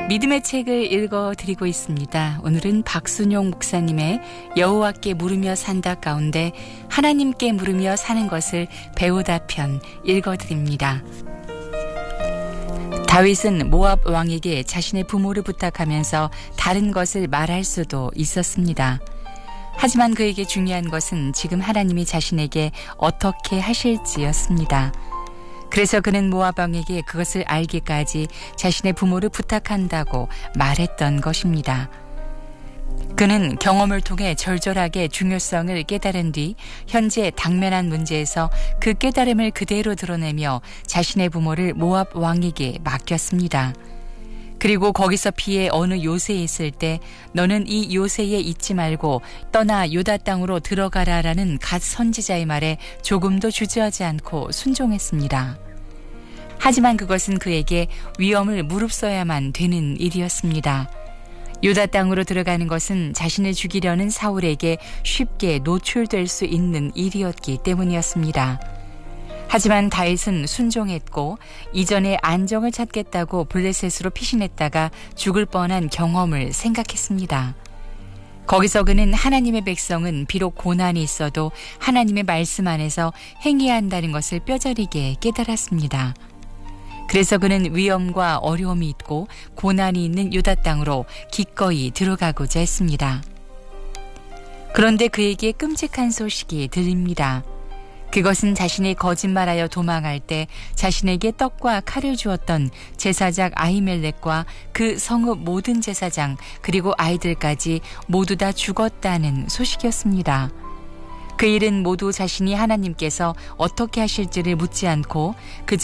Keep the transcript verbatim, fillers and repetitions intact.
믿음의 책을 읽어드리고 있습니다. 오늘은 박순용 목사님의 여호와께 물으며 산다 가운데 하나님께 물으며 사는 것을 배우다 편 읽어드립니다. 다윗은 모압 왕에게 자신의 부모를 부탁하면서 다른 것을 말할 수도 있었습니다. 하지만 그에게 중요한 것은 지금 하나님이 자신에게 어떻게 하실지였습니다. 그래서 그는 모압 왕에게 그것을 알기까지 자신의 부모를 부탁한다고 말했던 것입니다. 그는 경험을 통해 절절하게 중요성을 깨달은 뒤 현재 당면한 문제에서 그 깨달음을 그대로 드러내며 자신의 부모를 모압 왕에게 맡겼습니다. 그리고 거기서 피해 어느 요새에 있을 때 너는 이 요새에 있지 말고 떠나 유다 땅으로 들어가라라는 갓 선지자의 말에 조금도 주저하지 않고 순종했습니다. 하지만 그것은 그에게 위험을 무릅써야만 되는 일이었습니다. 유다 땅으로 들어가는 것은 자신을 죽이려는 사울에게 쉽게 노출될 수 있는 일이었기 때문이었습니다. 하지만 다윗은 순종했고 이전에 안정을 찾겠다고 블레셋으로 피신했다가 죽을 뻔한 경험을 생각했습니다. 거기서 그는 하나님의 백성은 비록 고난이 있어도 하나님의 말씀 안에서 행해야 한다는 것을 뼈저리게 깨달았습니다. 그래서 그는 위험과 어려움이 있고 고난이 있는 유다 땅으로 기꺼이 들어가고자 했습니다. 그런데 그에게 끔찍한 소식이 들립니다. 그것은 자신이 거짓말하여 도망할 때 자신에게 떡과 칼을 주었던 제사장 아히멜렉과 그 성읍 모든 제사장 그리고 아이들까지 모두 다 죽었다는 소식이었습니다. 그 일은 모두 자신이 하나님께서 어떻게 하실지를 묻지 않고 그저